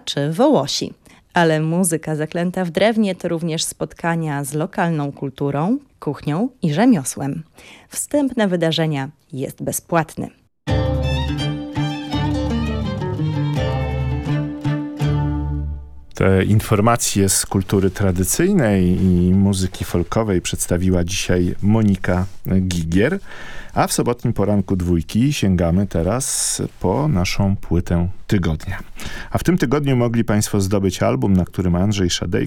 czy Wołosi. Ale muzyka zaklęta w drewnie to również spotkania z lokalną kulturą, kuchnią i rzemiosłem. Wstęp na wydarzenia jest bezpłatny. Te informacje z kultury tradycyjnej i muzyki folkowej przedstawiła dzisiaj Monika Gigier, a w sobotnim poranku Dwójki sięgamy teraz po naszą płytę tygodnia. A w tym tygodniu mogli Państwo zdobyć album, na którym Andrzej Szadejko